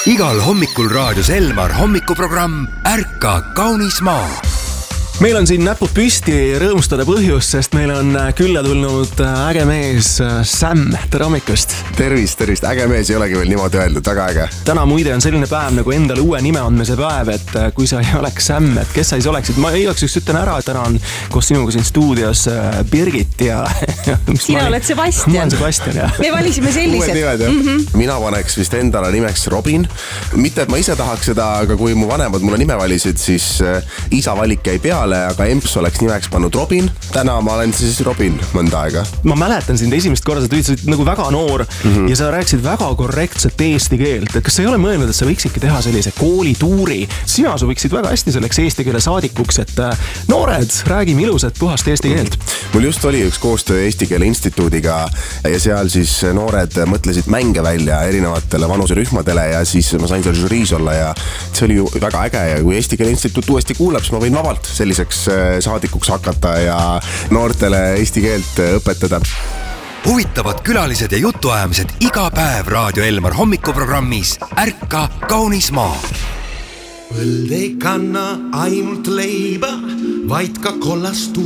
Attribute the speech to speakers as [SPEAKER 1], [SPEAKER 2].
[SPEAKER 1] Igal hommikul raadios Elmar hommikuprogramm Ärka kaunis maa.
[SPEAKER 2] Meil on siin näpud püsti rõõmustada põhjust, sest meil on külla tulnud äge mees Sam. Tere hommikust!
[SPEAKER 3] Tervist! Äge mees ei olegi veel niimoodi öeldud, väga äge.
[SPEAKER 2] Täna muide on selline päev nagu endale uue nime andmise päev, et kui sa ei oleks Sam, et kes sa siis oleksid? Ma igaks üks ütlen ära, et täna on koos sinuga siin stuudios Birgit ja...
[SPEAKER 4] Sina oled Sebastian.
[SPEAKER 2] Ma olen Sebastian, jah.
[SPEAKER 4] Me valisime sellised.
[SPEAKER 3] Mina paneks vist endale nimeks Robin. Mitte, et ma ise tahaks seda, aga kui mu vanemad mulle nime valisid, siis isa valik jäi peale, aga emps oleks nimeks pannud Robin. Täna ma olen siis Robin mõnda aega.
[SPEAKER 2] Ma mäletan sind esimest korda, sa ütlesid nagu väga noor ja sa rääkisid väga korrektset eesti keelt. Kas sa ei ole mõelnud, et sa võiksidki teha sellise koolituuri? Sina sobiksid väga hästi selleks eesti keele saadikuks, et noored, räägime ilusat puhast eesti keelt.
[SPEAKER 3] Mul just oli üks koostöö Eesti Keele Instituudiga ja seal siis noored mõtlesid mänge välja erinevatele vanuserühmadele ja siis ma sain seal žüriis olla ja see oli ju väga äge ja kui Eesti Keele Instituut uuesti kuuleb, siis ma võin vabalt selliseks saadikuks hakata ja noortele eesti keelt õpetada.
[SPEAKER 1] Huvitavad külalised ja jutuajamised iga päev Raadio Elmar hommikuprogrammis Ärka kaunis maa.
[SPEAKER 5] Põld ei kanna ainult leiba, vaid ka kollast